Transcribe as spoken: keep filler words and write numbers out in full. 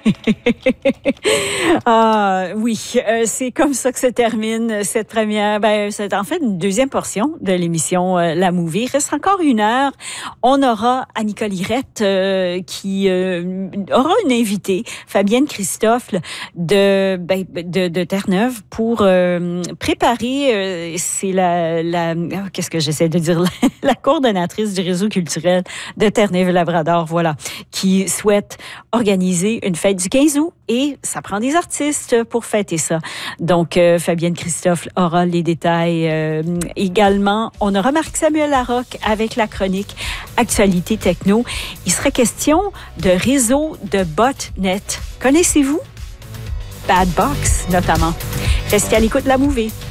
Ah oui, euh, c'est comme ça que se termine cette première, ben c'est en fait une deuxième portion de l'émission euh, La Movie. Il reste encore une heure. On aura Annika Lirette euh, qui euh, aura une invitée, Fabienne Christophe de ben, de, de Terre-Neuve pour euh, préparer. Euh, c'est la la oh, qu'est-ce que j'essaie de dire la, la coordonnatrice du réseau culturel de Terre-Neuve-Labrador, voilà, qui souhaite organiser une fête du quinze août et ça prend des artistes pour fêter ça. Donc, euh, Fabienne Christophe aura les détails. Euh, également, on aura Marc-Samuel Larocque avec la chronique Actualité Techno. Il serait question de réseau de botnet. Connaissez-vous? Bad Box, notamment. Restez à l'écoute de La Movie.